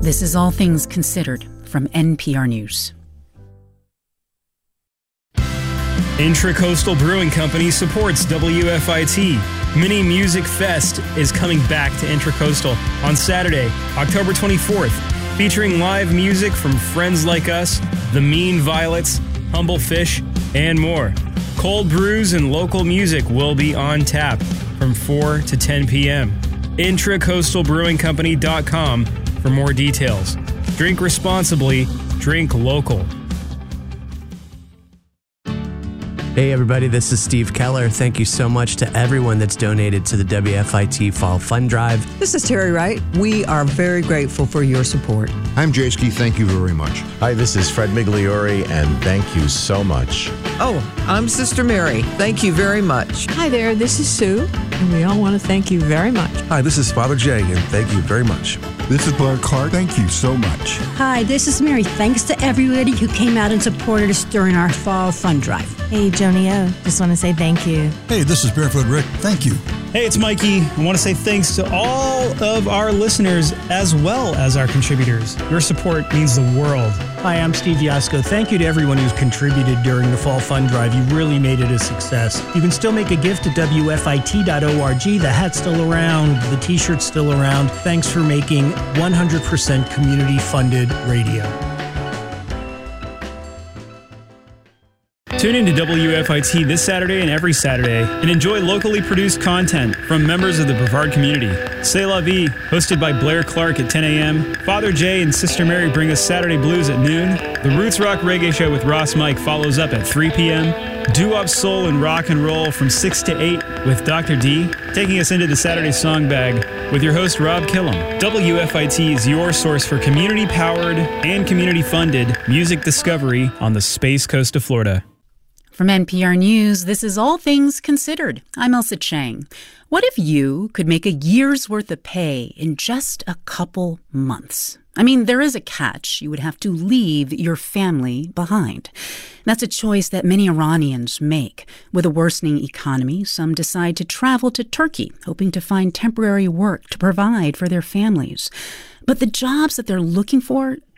This is All Things Considered from NPR News. Intracoastal Brewing Company supports WFIT. Mini Music Fest is coming back to Intracoastal on Saturday, October 24th, featuring live music from friends like us, The Mean Violets, Humble Fish, and more. Cold brews and local music will be on tap from 4 to 10 p.m. Intracoastalbrewingcompany.com for more details. Drink responsibly, drink local. Hey everybody, this is Steve Keller. Thank you so much to everyone that's donated to the WFIT Fall Fund Drive. This is Terry Wright. We are very grateful for your support. I'm Jayski. Thank you very much. Hi, this is Fred Migliori, and thank you so much. Oh, I'm Sister Mary. Thank you very much. Hi there, this is Sue, and we all want to thank you very much. Hi, this is Father Jay, and thank you very much. This is Blair Clark. Thank you so much. Hi, this is Mary. Thanks to everybody who came out and supported us during our Fall Fund Drive. Hey, Joni O. Just want to say thank you. Hey, this is Barefoot Rick. Thank you. Hey, it's Mikey. I want to say thanks to all of our listeners as well as our contributors. Your support means the world. Hi, I'm Steve Yasko. Thank you to everyone who's contributed during the Fall Fund Drive. You really made it a success. You can still make a gift at WFIT.org. The hat's still around. The t-shirt's still around. Thanks for making 100% community-funded radio. Tune in to WFIT this Saturday and every Saturday and enjoy locally produced content from members of the Brevard community. C'est La Vie, hosted by Blair Clark at 10 a.m. Father Jay and Sister Mary bring us Saturday Blues at noon. The Roots Rock Reggae Show with Ross Mike follows up at 3 p.m. Doo-wop soul and rock and roll from 6 to 8 with Dr. D, taking us into the Saturday Song Bag with your host Rob Killam. WFIT is your source for community-powered and community-funded music discovery on the Space Coast of Florida. From NPR News, this is All Things Considered. I'm Elsa Chang. What if you could make a year's worth of pay in just a couple months? I mean, there is a catch. You would have to leave your family behind. That's a choice that many Iranians make. With a worsening economy, some decide to travel to Turkey, hoping to find temporary work to provide for their families. But the jobs that they're looking for